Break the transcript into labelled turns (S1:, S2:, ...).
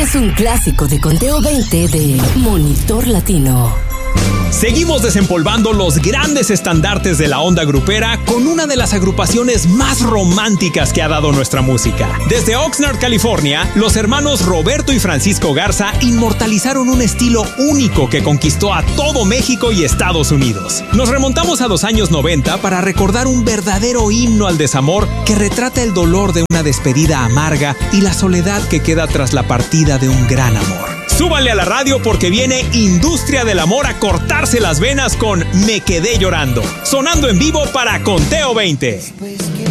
S1: es un clásico de Conteo 20 de Monitor Latino.
S2: Seguimos desempolvando los grandes estandartes de la onda grupera con una de las agrupaciones más románticas que ha dado nuestra música. Desde Oxnard, California, los hermanos Roberto y Francisco Garza inmortalizaron un estilo único que conquistó a todo México y Estados Unidos. Nos remontamos a los años 90 para recordar un verdadero himno al desamor que retrata el dolor de una despedida amarga y la soledad que queda tras la partida de un gran amor. Súbanle a la radio porque viene Industria del Amor a cortarse las venas con Me Quedé Llorando, sonando en vivo para Conteo 20.